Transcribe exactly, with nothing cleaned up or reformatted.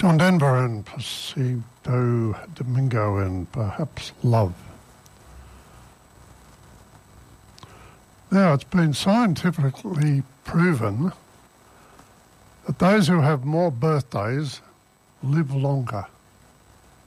John Denver and Placido Domingo and Perhaps Love. Now, it's been scientifically proven that those who have more birthdays live longer.